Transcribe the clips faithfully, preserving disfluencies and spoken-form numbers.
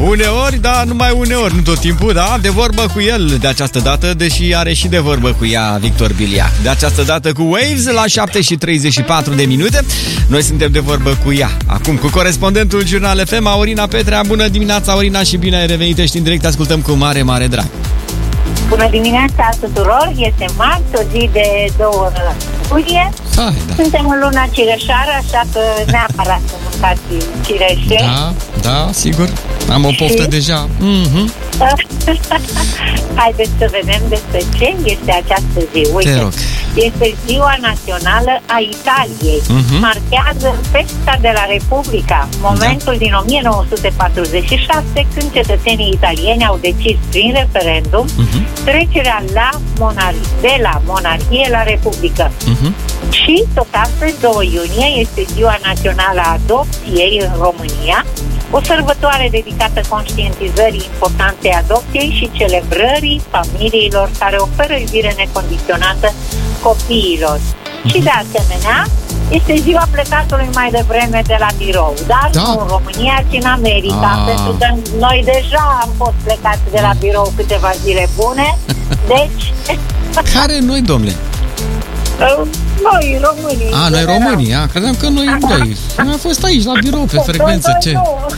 Uneori, da, numai uneori, nu tot timpul, da, de vorbă cu el de această dată, deși are și de vorbă cu ea Victor Bilia. De această dată cu Waves la șapte și treizeci și patru de minute. Noi suntem de vorbă cu ea. Acum cu corespondentul Jurnal F M, Aurina Petrea. Bună dimineața, Aurina, și bine ai revenit. Ești în direct, ascultăm cu mare, mare drag. Bună dimineața tuturor, este marți, o zi de două iulie. Hai, da. Suntem în luna cireșară, așa că neapărat să mâncați cireșe. Da, da, sigur. Am o poftă și... deja. Mm-hmm. Haideți să vedem despre ce este această zi. Uite, este Ziua Națională a Italiei. Mm-hmm. Marchează festa de la Republica, momentul da. din o mie nouă sute patruzeci și șase, când cetățenii italieni au decis prin referendum mm-hmm. trecerea la monarhie, de la monarhie la republică. Mm-hmm. Și tot astăzi, doi iunie, este Ziua Națională a Adopției în România, o sărbătoare dedicată conștientizării importanței adopției și celebrării familiilor care oferă iubire necondiționată copiilor. Mm-hmm. Și de asemenea, este ziua plecatului mai devreme de la birou, dar da. nu în România, ci în America, ah. pentru că noi deja am fost plecați de la birou câteva zile bune, deci... Care noi, domnule? Noi, românii. A, noi românii, a, credeam că noi, doi. Am fost aici, la birou, pe frecvență, ce?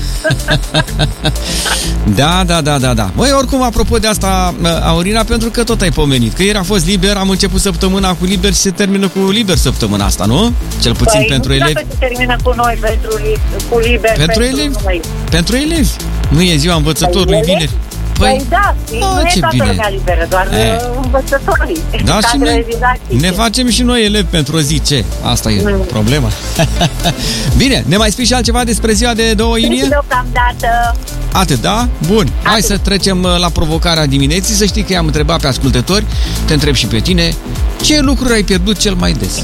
Da, da, da, da, da. Măi, oricum, apropo de asta, Aurina, pentru că tot ai pomenit, că ieri a fost liber, am început săptămâna cu liber și se termină cu liber săptămâna asta, nu? Cel puțin păi, pentru elevi. Păi, se termină cu noi, pentru, cu liber, pentru, pentru elevi. Noi. Pentru elevi. Nu e ziua învățătorului, vineri. Păi, păi da, a, nu e toată bine. lumea liberă, doar e. învățătorii. Da, și noi ne facem și noi elevi pentru o zi, ce? Asta e mm. problema. Bine, ne mai spui și altceva despre ziua de doi iunie? Deocamdată. Atât, da? Bun, Atât. Hai să trecem la provocarea dimineții. Să știi că i-am întrebat pe ascultători, te întreb și pe tine, ce lucruri ai pierdut cel mai des?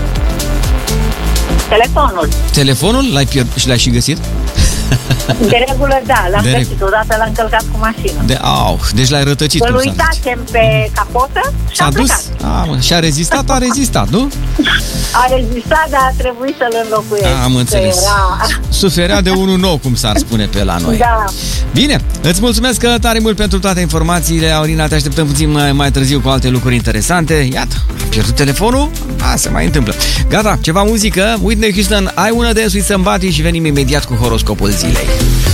Telefonul. Telefonul? L-ai pierdut și l-ai și găsit? De regulă, da, l-am de găsit, reg... odată l-am încălcat cu mașină. De, au, deci l-ai rătăcit. Îl uitasem pe capotă și S-a dus? A, mă, și a rezistat, a rezistat, nu? A rezistat, dar a trebuit să-l înlocuiesc. Am înțeles. Era... Suferea de unul nou, cum s-ar spune pe la noi. Da. Bine, îți mulțumesc tare mult pentru toate informațiile, Aurina, te așteptăm puțin mai, mai târziu cu alte lucruri interesante. Iată, am pierdut telefonul? A, se mai întâmplă. Gata, ceva muzică, Whitney Houston, I Wanna Dance With Somebody și venim imediat cu horoscopul zilei.